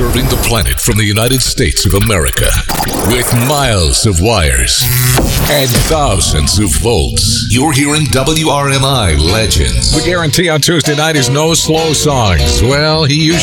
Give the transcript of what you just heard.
serving the planet from the United States of America. With miles of wires and thousands of volts, you're hearing WRMI Legends. We guarantee on Tuesday night is no slow songs. Well, he usually